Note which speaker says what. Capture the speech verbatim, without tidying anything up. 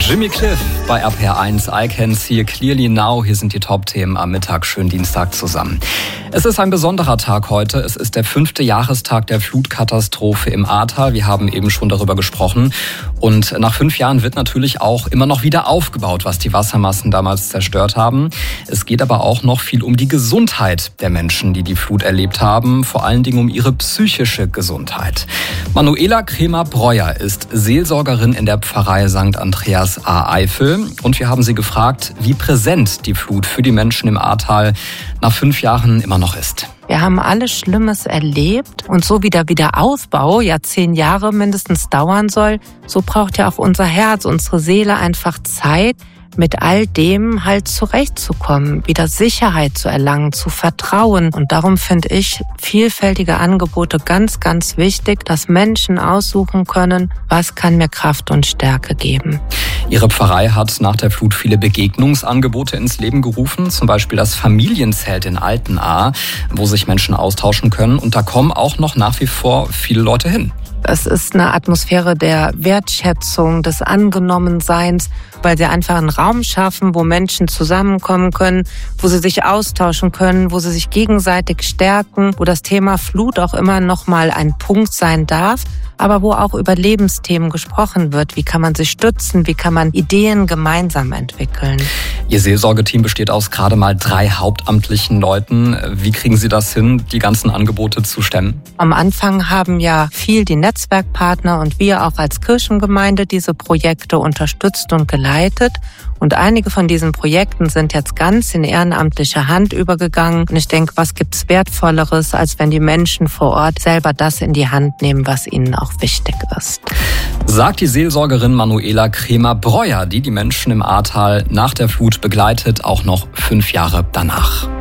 Speaker 1: Jimmy Cliff bei R P R eins, I Can See It Clearly Now. Hier sind die Top-Themen am Mittag. Schönen Dienstag zusammen. Es ist ein besonderer Tag heute. Es ist der fünfte Jahrestag der Flutkatastrophe im Ahrtal. Wir haben eben schon darüber gesprochen. Und nach fünf Jahren wird natürlich auch immer noch wieder aufgebaut, was die Wassermassen damals zerstört haben. Es geht aber auch noch viel um die Gesundheit der Menschen, die die Flut erlebt haben. Vor allen Dingen um ihre psychische Gesundheit. Manuela Kremer-Breuer ist Seelsorgerin in der Pfarrei Sankt Andreas Ahr-Eifel. Und wir haben sie gefragt, wie präsent die Flut für die Menschen im Ahrtal nach fünf Jahren immer noch ist.
Speaker 2: Wir haben alles Schlimmes erlebt und so wie der Wiederaufbau ja zehn Jahre mindestens dauern soll, so braucht ja auch unser Herz, unsere Seele einfach Zeit, mit all dem halt zurechtzukommen, wieder Sicherheit zu erlangen, zu vertrauen. Und darum finde ich vielfältige Angebote ganz, ganz wichtig, dass Menschen aussuchen können, was kann mir Kraft und Stärke geben.
Speaker 1: Ihre Pfarrei hat nach der Flut viele Begegnungsangebote ins Leben gerufen, zum Beispiel das Familienzelt in Altenahr, wo sich Menschen austauschen können. Und da kommen auch noch nach wie vor viele Leute hin.
Speaker 2: Es ist eine Atmosphäre der Wertschätzung, des Angenommenseins, weil sie einfach einen Raum schaffen, wo Menschen zusammenkommen können, wo sie sich austauschen können, wo sie sich gegenseitig stärken, wo das Thema Flut auch immer noch mal ein Punkt sein darf, aber wo auch über Lebensthemen gesprochen wird. Wie kann man sich stützen? Wie kann man Ideen gemeinsam entwickeln?
Speaker 1: Ihr Seelsorgeteam besteht aus gerade mal drei hauptamtlichen Leuten. Wie kriegen Sie das hin, die ganzen Angebote zu stemmen?
Speaker 2: Am Anfang haben ja viel die Netzwerkpartner und wir auch als Kirchengemeinde diese Projekte unterstützt und geleitet. Und einige von diesen Projekten sind jetzt ganz in ehrenamtliche Hand übergegangen. Und ich denke, was gibt's Wertvolleres, als wenn die Menschen vor Ort selber das in die Hand nehmen, was ihnen auch wichtig ist.
Speaker 1: Sagt die Seelsorgerin Manuela Kremer-Breuer, die die Menschen im Ahrtal nach der Flut begleitet, auch noch fünf Jahre danach.